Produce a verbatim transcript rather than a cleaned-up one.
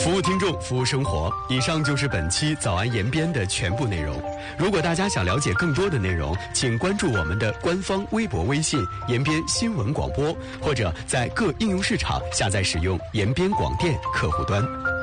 服务听众，服务生活。以上就是本期早安延边的全部内容。如果大家想了解更多的内容，请关注我们的官方微博、微信“延边新闻广播”，或者在各应用市场下载使用延边广电客户端。